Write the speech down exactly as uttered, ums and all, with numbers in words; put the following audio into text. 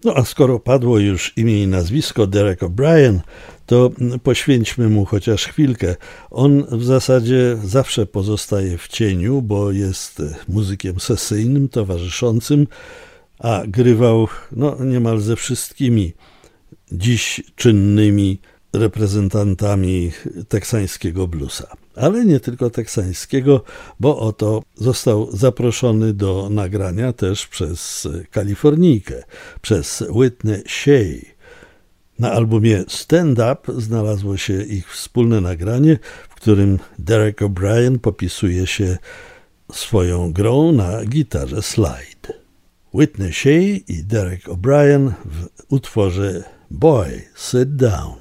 No a skoro padło już imię i nazwisko Derek O'Brien, to poświęćmy mu chociaż chwilkę. On w zasadzie zawsze pozostaje w cieniu, bo jest muzykiem sesyjnym, towarzyszącym, a grywał no, niemal ze wszystkimi dziś czynnymi reprezentantami teksańskiego bluesa. Ale nie tylko teksańskiego, bo oto został zaproszony do nagrania też przez Kalifornijkę, przez Whitney Shea. Na albumie Stand Up znalazło się ich wspólne nagranie, w którym Derek O'Brien popisuje się swoją grą na gitarze slide. Whitney Shea i Derek O'Brien w utworze Boy, Sit Down.